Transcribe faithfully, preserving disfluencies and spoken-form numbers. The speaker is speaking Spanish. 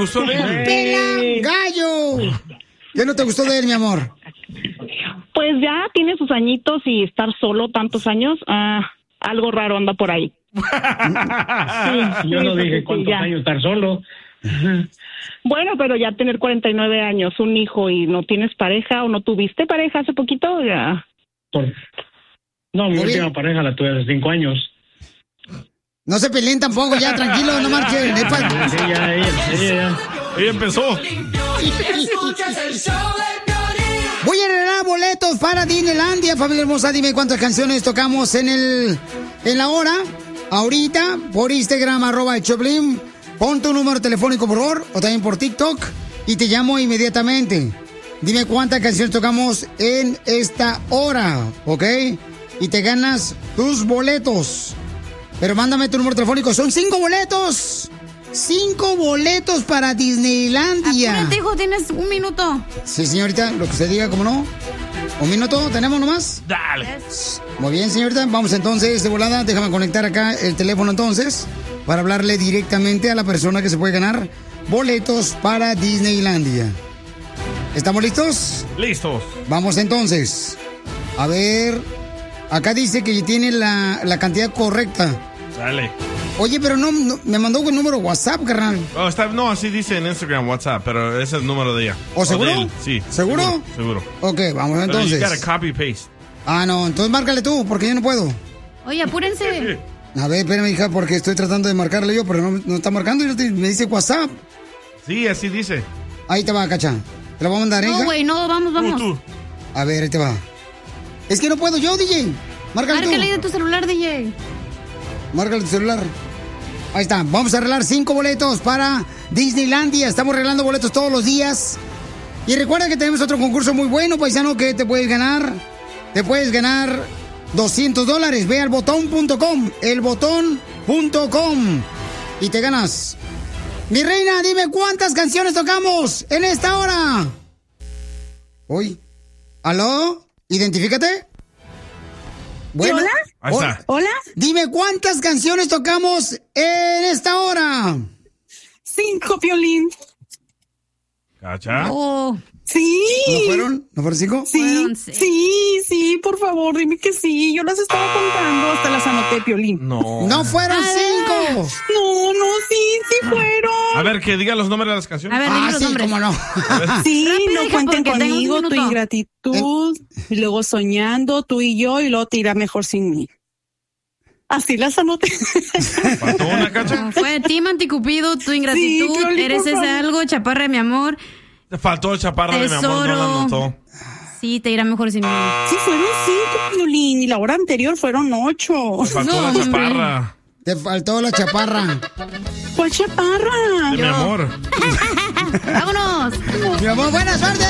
gustó de él? ¡Pela gallo! ¿Qué no te gustó de él, mi amor? Pues ya tiene sus añitos y estar solo tantos años, ah, algo raro anda por ahí. Sí, yo no dije cuántos sí, años estar solo. Bueno, pero ya tener cuarenta y nueve años, un hijo y no tienes pareja o no tuviste pareja hace poquito, ya. Por... No, mi última bien. pareja la tuve hace cinco años. No se peleen tampoco, ya, tranquilo, no marchen. Sí, ya, ella, ella, ella empezó. Voy a regalar boletos para Disneylandia, familia hermosa. Dime cuántas canciones tocamos en el en la hora. Ahorita, por Instagram, arroba el Choplin. Pon tu número telefónico, por favor, o también por TikTok, y te llamo inmediatamente. Dime cuántas canciones tocamos en esta hora, ¿ok? Y te ganas tus boletos. Pero mándame tu número telefónico. Son cinco boletos. Cinco boletos para Disneylandia. Apúrate, hijo, tienes un minuto. Sí, señorita, lo que usted diga, ¿cómo no? ¿Un minuto tenemos nomás? Dale. Muy bien, señorita. Vamos entonces de volada. Déjame conectar acá el teléfono entonces para hablarle directamente a la persona que se puede ganar boletos para Disneylandia. ¿Estamos listos? Listos. Vamos entonces. A ver. Acá dice que tiene la, la cantidad correcta. Dale. Oye, pero no, no me mandó un número WhatsApp, carnal. Oh, está, no, así dice en Instagram, WhatsApp, pero ese es el número de ella. ¿O seguro? de él, sí. ¿Seguro? Seguro. Seguro. Ok, vamos entonces. Pero you gotta copy paste. Ah, no, entonces márcale tú, porque yo no puedo. Oye, apúrense. A ver, espérame, hija, porque estoy tratando de marcarle yo, pero no, no está marcando y no te- me dice WhatsApp. Sí, así dice. Ahí te va, Cacha. Te lo voy a mandar, ¿eh, No, hija? güey, no, vamos, vamos. Tú, tú. A ver, ahí te va. Es que no puedo yo, D J. Márcale tú. Márcale de tu celular, D J. Márcale tu celular. Ahí está. Vamos a arreglar cinco boletos para Disneylandia. Estamos arreglando boletos todos los días. Y recuerda que tenemos otro concurso muy bueno, paisano, que te puedes ganar. Te puedes ganar doscientos dólares. Ve al botón punto com. El botón punto com. Y te ganas. Mi reina, dime cuántas canciones tocamos en esta hora. Uy. ¿Aló? ¿Identifícate? Bueno. ¿Hola? Ahí está. ¿Hola? Dime cuántas canciones tocamos en esta hora. Cinco, Piolín. ¿Cacha? Oh, Sí. ¿No fueron? ¿No fueron cinco? Sí, Fueron seis. sí, sí, por favor, dime que sí. Yo las estaba contando, hasta las anoté, Piolín. No. ¡No fueron cinco! No, no, sí, sí fueron. A ver, que diga los nombres de las canciones. a ver, dime Ah, los sí, nombres. cómo no. Sí, Rápido, no hija, cuenten porque tengo un conmigo, tu minuto. ingratitud, y luego soñando, tú y yo, y luego te irá mejor sin mí. Así las anoté. ¿Faltó una, Cacha? No, fue Team Anticupido, tu ingratitud, Sí, Piolín, eres por ese favor. algo, chaparra de mi amor. Te faltó chaparra de mi amor, no la Tesoro. anotó. Sí, te irá mejor sin mí. Sí, fueron cinco, Piolín, y la hora anterior fueron ocho. Te faltó No, la hombre. chaparra Te faltó la chaparra. ¿Cuál chaparra? de mi amor. ¡Vámonos! Mi amor, buena suerte.